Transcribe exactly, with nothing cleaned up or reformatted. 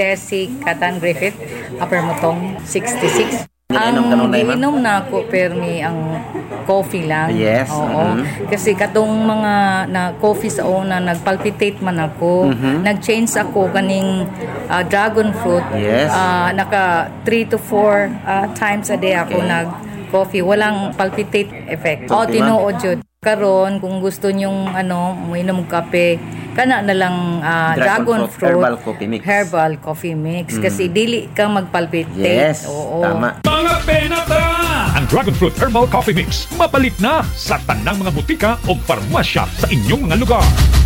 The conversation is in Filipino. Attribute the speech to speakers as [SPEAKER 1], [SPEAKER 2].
[SPEAKER 1] Tessie Katan Griffith, Upper Mutong, sixty-six.
[SPEAKER 2] Ininom ka
[SPEAKER 1] Ang
[SPEAKER 2] nun na, ma'am?
[SPEAKER 1] giinom na ako, permi ang coffee lang.
[SPEAKER 2] Yes,
[SPEAKER 1] Oo.
[SPEAKER 2] mhm.
[SPEAKER 1] Kasi katong mga na coffee sa una, nagpalpitate man ako.
[SPEAKER 2] Mhm.
[SPEAKER 1] Nag-change ako kaning ah, dragon fruit.
[SPEAKER 2] Yes.
[SPEAKER 1] Ah, naka three to four ah, times a day ako
[SPEAKER 2] Okay.
[SPEAKER 1] nag-coffee. Walang palpitate effect. O,
[SPEAKER 2] Okay,
[SPEAKER 1] tinuod yun. Karon kung gusto nyong ano, uminom kape, kana na lang ah,
[SPEAKER 2] Dragon
[SPEAKER 1] dragon,
[SPEAKER 2] fruit
[SPEAKER 1] fruit,
[SPEAKER 2] herbal coffee mix.
[SPEAKER 1] herbal coffee mix. Kasi dili kang magpalpitate.
[SPEAKER 2] Yes,
[SPEAKER 1] Oo.
[SPEAKER 2] tama.
[SPEAKER 3] Mga penata! Ang Dragon Fruit Herbal Coffee Mix mapalit na sa tanang mga butika o farmasya sa inyong mga lugar.